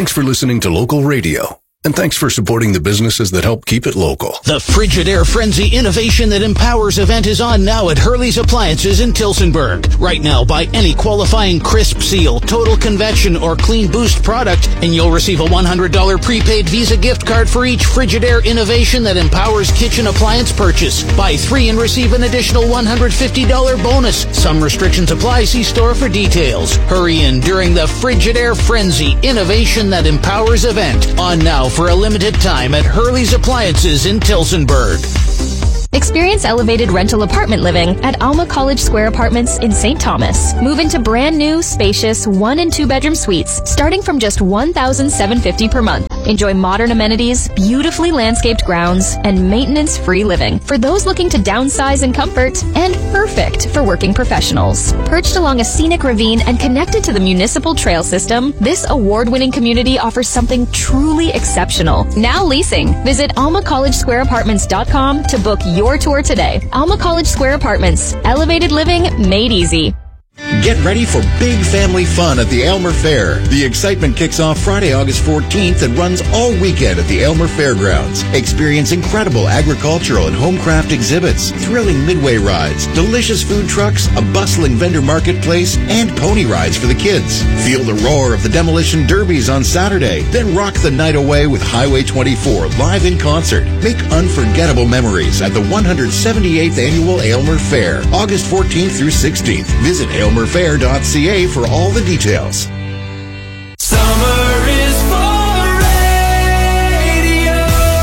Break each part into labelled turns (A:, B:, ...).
A: Thanks for listening to local radio. And thanks for supporting the businesses that help keep it local.
B: The Frigidaire Frenzy Innovation That Empowers event is on now at Hurley's Appliances in Tillsonburg. Right now, buy any qualifying Crisp Seal, Total Convection, or Clean Boost product, and you'll receive a $100 prepaid Visa gift card for each Frigidaire Innovation That Empowers kitchen appliance purchase. Buy 3 and receive an additional $150 bonus. Some restrictions apply. See store for details. Hurry in during the Frigidaire Frenzy Innovation That Empowers event. On now for a limited time at Hurley's Appliances in Tillsonburg.
C: Experience elevated rental apartment living at Alma College Square Apartments in St. Thomas. Move into brand new, spacious 1 and 2 bedroom suites starting from just $1,750 per month. Enjoy modern amenities, beautifully landscaped grounds, and maintenance-free living for those looking to downsize in comfort, and perfect for working professionals. Perched along a scenic ravine and connected to the municipal trail system, this award-winning community offers something truly exceptional. Now leasing. Visit almacollegesquareapartments.com to book your tour today. Alma College Square Apartments. Elevated living made easy.
D: Get ready for big family fun at the Aylmer Fair. The excitement kicks off Friday, August 14th and runs all weekend at the Aylmer Fairgrounds. Experience incredible agricultural and homecraft exhibits, thrilling midway rides, delicious food trucks, a bustling vendor marketplace, and pony rides for the kids. Feel the roar of the demolition derbies on Saturday, then rock the night away with Highway 24 live in concert. Make unforgettable memories at the 178th Annual Aylmer Fair, August 14th through 16th. Visit aylmerfair.ca for all the details.
E: Summer is for radio.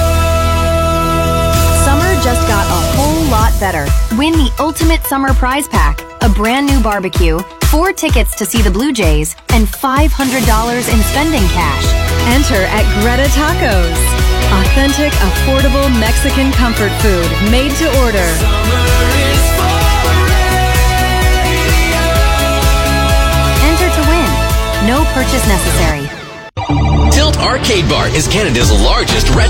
F: Summer just got a whole lot better. Win the Ultimate Summer Prize Pack, a brand new barbecue, 4 tickets to see the Blue Jays, and $500 in spending cash.
G: Enter at Greta Tacos. Authentic, affordable Mexican comfort food made to order.
E: Summer is for radio.
F: Enter to win. No purchase necessary.
H: Tilt Arcade Bar is Canada's largest retro